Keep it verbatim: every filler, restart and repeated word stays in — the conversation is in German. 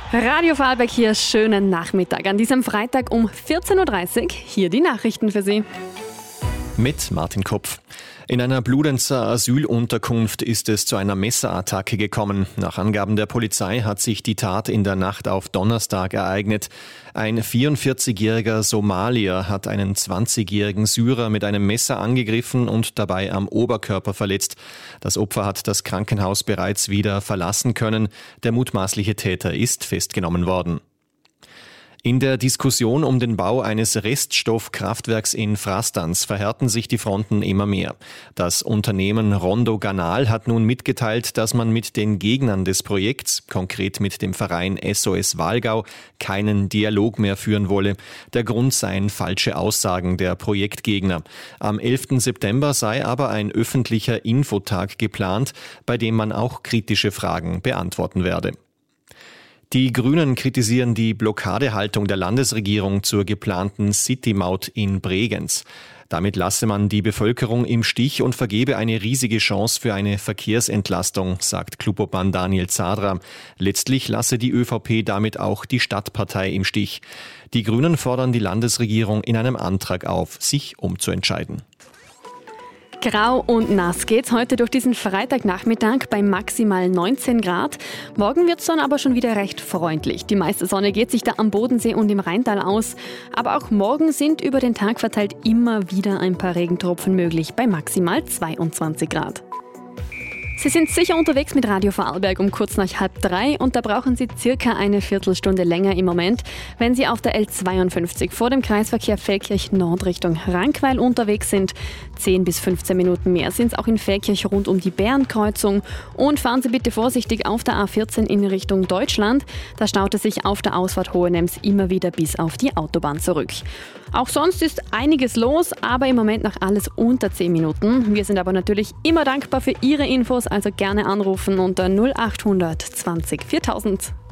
Radio Vorarlberg hier, schönen Nachmittag. An diesem Freitag um vierzehn Uhr dreißig, hier die Nachrichten für Sie. Mit Martin Kopf. In einer Bludenzer Asylunterkunft ist es zu einer Messerattacke gekommen. Nach Angaben der Polizei hat sich die Tat in der Nacht auf Donnerstag ereignet. Ein vierundvierzigjähriger Somalier hat einen zwanzigjährigen Syrer mit einem Messer angegriffen und dabei am Oberkörper verletzt. Das Opfer hat das Krankenhaus bereits wieder verlassen können. Der mutmaßliche Täter ist festgenommen worden. In der Diskussion um den Bau eines Reststoffkraftwerks in Frastans verhärten sich die Fronten immer mehr. Das Unternehmen Rondo Ganal hat nun mitgeteilt, dass man mit den Gegnern des Projekts, konkret mit dem Verein S O S Walgau, keinen Dialog mehr führen wolle. Der Grund seien falsche Aussagen der Projektgegner. Am elften September sei aber ein öffentlicher Infotag geplant, bei dem man auch kritische Fragen beantworten werde. Die Grünen kritisieren die Blockadehaltung der Landesregierung zur geplanten City-Maut in Bregenz. Damit lasse man die Bevölkerung im Stich und vergebe eine riesige Chance für eine Verkehrsentlastung, sagt Klubobmann Daniel Zadra. Letztlich lasse die ÖVP damit auch die Stadtpartei im Stich. Die Grünen fordern die Landesregierung in einem Antrag auf, sich umzuentscheiden. Grau und nass geht's heute durch diesen Freitagnachmittag bei maximal neunzehn Grad. Morgen wird's dann aber schon wieder recht freundlich. Die meiste Sonne geht sich da am Bodensee und im Rheintal aus. Aber auch morgen sind über den Tag verteilt immer wieder ein paar Regentropfen möglich bei maximal zweiundzwanzig Grad. Sie sind sicher unterwegs mit Radio Vorarlberg um kurz nach halb drei und da brauchen Sie circa eine Viertelstunde länger im Moment, wenn Sie auf der L zweiundfünfzig vor dem Kreisverkehr Feldkirch Nord Richtung Rankweil unterwegs sind. zehn bis fünfzehn Minuten mehr sind es auch in Feldkirch rund um die Bärenkreuzung. Und fahren Sie bitte vorsichtig auf der A vierzehn in Richtung Deutschland. Da staut es sich auf der Ausfahrt Hohenems immer wieder bis auf die Autobahn zurück. Auch sonst ist einiges los, aber im Moment noch alles unter zehn Minuten. Wir sind aber natürlich immer dankbar für Ihre Infos, also gerne anrufen unter null achthundert zwanzig viertausend.